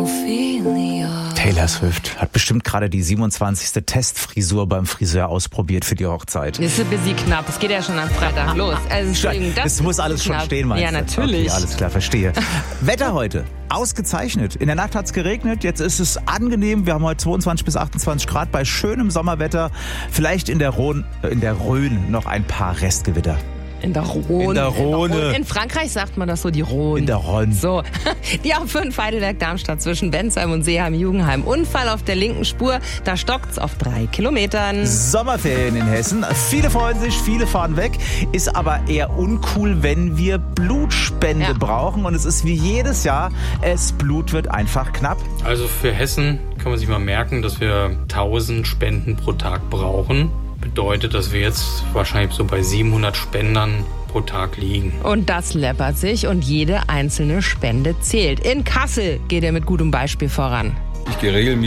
Taylor Swift hat bestimmt gerade die 27. Testfrisur beim Friseur ausprobiert für die Hochzeit. Das ist ein bisschen knapp. Es geht ja schon am Freitag los. Also, das muss alles schon stehen, meinst du? Ja, natürlich. Okay, alles klar, verstehe. Wetter heute. Ausgezeichnet. In der Nacht hat es geregnet, jetzt ist es angenehm. Wir haben heute 22 bis 28 Grad bei schönem Sommerwetter. Vielleicht in der Rhön noch ein paar Restgewitter. In der Rhone. In der Rhone. In Frankreich sagt man das so, die Rhone. In der Rhone. So, die A5 Heidelberg-Darmstadt zwischen Bensheim und Seeheim-Jugenheim. Unfall auf der linken Spur, da stockt's auf 3 Kilometern. Sommerferien in Hessen. Viele freuen sich, viele fahren weg. Ist aber eher uncool, wenn wir Blutspende brauchen. Und es ist wie jedes Jahr, Blut wird einfach knapp. Also für Hessen kann man sich mal merken, dass wir 1000 Spenden pro Tag brauchen. Bedeutet, dass wir jetzt wahrscheinlich so bei 700 Spendern pro Tag liegen. Und das läppert sich und jede einzelne Spende zählt. In Kassel geht er mit gutem Beispiel voran. Ich gehe regelmäßig